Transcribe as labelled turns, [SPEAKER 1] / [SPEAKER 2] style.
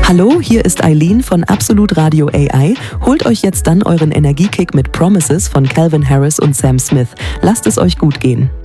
[SPEAKER 1] Hallo, hier ist Eileen von Absolut Radio AI. Holt euch jetzt dann euren Energiekick mit Promises von Calvin Harris und Sam Smith. Lasst es euch gut gehen.